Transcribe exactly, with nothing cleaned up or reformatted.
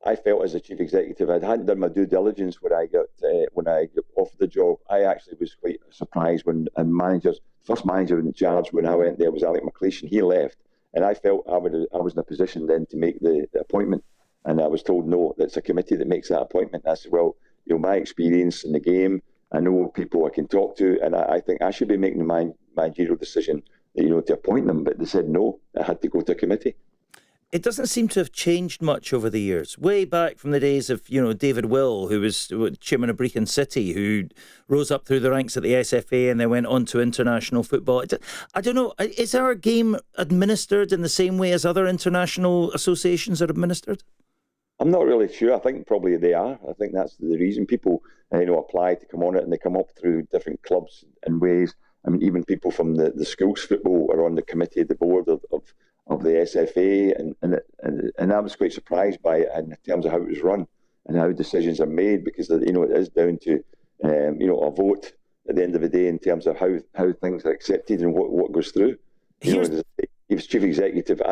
I felt as a chief executive, I hadn't done my due diligence when I got uh, when I got offered the job. I actually was quite surprised when a managers, first manager in charge when I went there was Alec McLeish, and he left, and I felt I would I was in a position then to make the, the appointment, and I was told no, that's a committee that makes that appointment. And I said, well, you know, my experience in the game, I know people I can talk to, and I, I think I should be making the man, managerial decision, you know, to appoint them. But they said no, I had to go to a committee. It doesn't seem to have changed much over the years. Way back from the days of, you know, David Will, who was chairman of Brecon City, who rose up through the ranks at the S F A and then went on to international football. I don't know, is our game administered in the same way as other international associations are administered? I'm not really sure. I think probably they are. I think that's the reason people, you know, apply to come on it, and they come up through different clubs and ways. I mean, even people from the, the schools football are on the committee, the board of, of, of the S F A, and, and and and I was quite surprised by it in terms of how it was run and how decisions are made, because, you know, it is down to um, you know, a vote at the end of the day in terms of how, how things are accepted and what, what goes through. You know, he was chief executive.